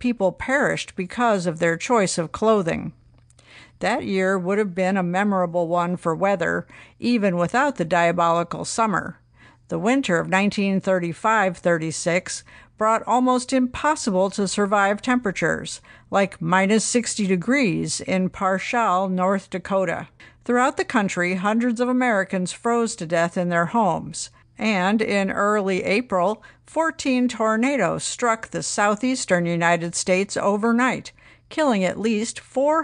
People perished because of their choice of clothing. That year would have been a memorable one for weather, even without the diabolical summer. The winter of 1935-36 brought almost impossible to survive temperatures, like minus 60 degrees in Parshall, North Dakota. Throughout the country, hundreds of Americans froze to death in their homes. And in early April, 14 tornadoes struck the southeastern United States overnight, killing at least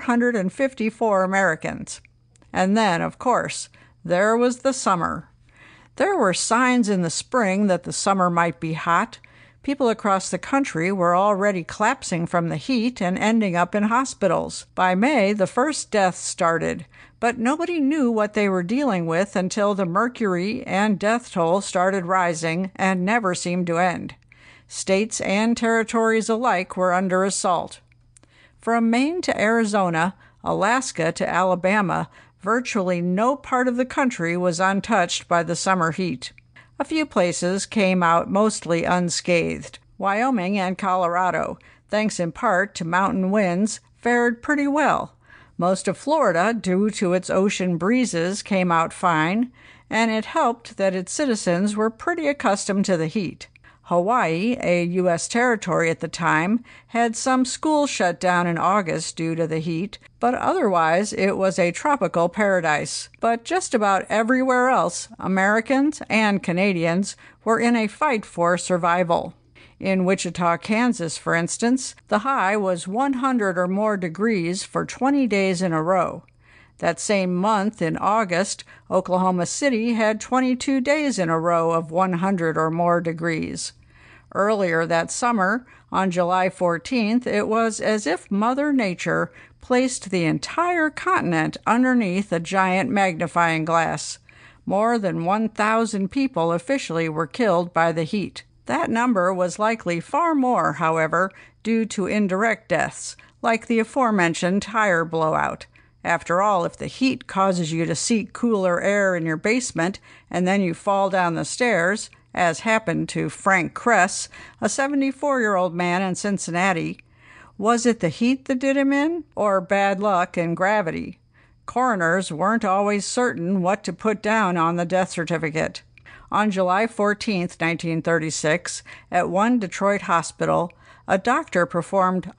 454 Americans. And then, of course, there was the summer. There were signs in the spring that the summer might be hot. People across the country were already collapsing from the heat and ending up in hospitals. By May, the first deaths started, but nobody knew what they were dealing with until the mercury and death toll started rising and never seemed to end. States and territories alike were under assault. From Maine to Arizona, Alaska to Alabama, virtually no part of the country was untouched by the summer heat. A few places came out mostly unscathed. Wyoming and Colorado, thanks in part to mountain winds, fared pretty well. Most of Florida, due to its ocean breezes, came out fine, and it helped that its citizens were pretty accustomed to the heat. Hawaii, a U.S. territory at the time, had some schools shut down in August due to the heat, but otherwise it was a tropical paradise. But just about everywhere else, Americans and Canadians were in a fight for survival. In Wichita, Kansas, for instance, the high was 100 or more degrees for 20 days in a row. That same month, in August, Oklahoma City had 22 days in a row of 100 or more degrees. Earlier that summer, on July 14th, it was as if Mother Nature placed the entire continent underneath a giant magnifying glass. More than 1,000 people officially were killed by the heat. That number was likely far more, however, due to indirect deaths, like the aforementioned tire blowout. After all, if the heat causes you to seek cooler air in your basement and then you fall down the stairs, as happened to Frank Kress, a 74-year-old man in Cincinnati, was it the heat that did him in, or bad luck and gravity? Coroners weren't always certain what to put down on the death certificate. On July 14, 1936, at one Detroit hospital, a doctor performed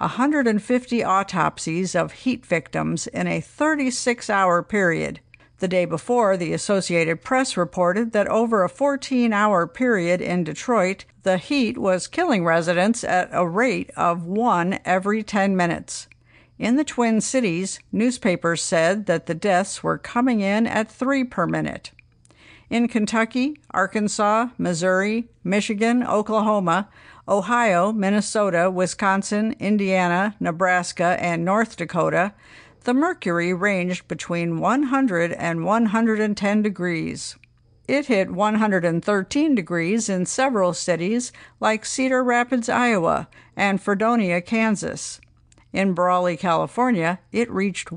150 autopsies of heat victims in a 36-hour period. The day before, the Associated Press reported that over a 14-hour period in Detroit, the heat was killing residents at a rate of 1 every 10 minutes. In the Twin Cities, newspapers said that the deaths were coming in at 3 per minute. In Kentucky, Arkansas, Missouri, Michigan, Oklahoma, Ohio, Minnesota, Wisconsin, Indiana, Nebraska, and North Dakota, the mercury ranged between 100 and 110 degrees. It hit 113 degrees in several cities like Cedar Rapids, Iowa, and Fredonia, Kansas. In Brawley, California, it reached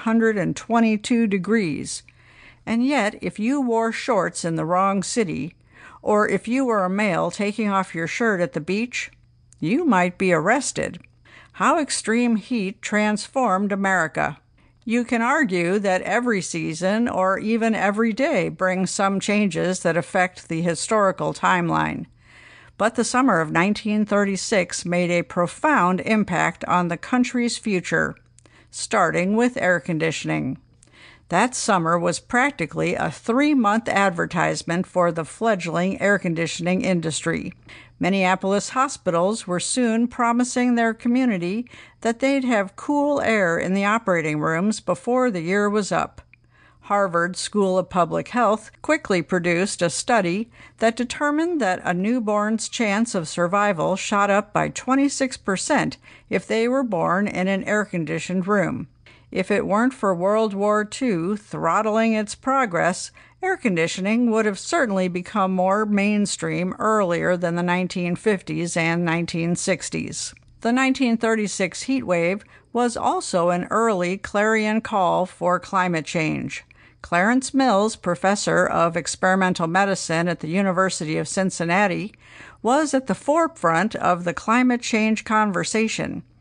122 degrees. And yet, if you wore shorts in the wrong city, or if you were a male taking off your shirt at the beach, you might be arrested. How extreme heat transformed America. You can argue that every season, or even every day, brings some changes that affect the historical timeline. But the summer of 1936 made a profound impact on the country's future, starting with air conditioning. That summer was practically a 3-month advertisement for the fledgling air conditioning industry. Minneapolis hospitals were soon promising their community that they'd have cool air in the operating rooms before the year was up. Harvard School of Public Health quickly produced a study that determined that a newborn's chance of survival shot up by 26% if they were born in an air-conditioned room. If it weren't for World War II throttling its progress, air conditioning would have certainly become more mainstream earlier than the 1950s and 1960s. The 1936 heat wave was also an early clarion call for climate change. Clarence Mills, professor of experimental medicine at the University of Cincinnati, was at the forefront of the climate change conversation.